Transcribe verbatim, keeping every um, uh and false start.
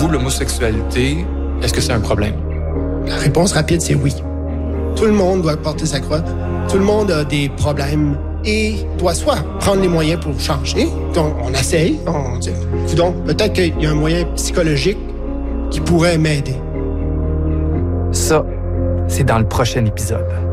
vous, l'homosexualité, est-ce que c'est un problème? La réponse rapide, c'est oui. Tout le monde doit porter sa croix. Tout le monde a des problèmes et doit soit prendre les moyens pour changer. Donc, on essaye. On dit, donc, peut-être qu'il y a un moyen psychologique qui pourrait m'aider. Ça, c'est dans le prochain épisode.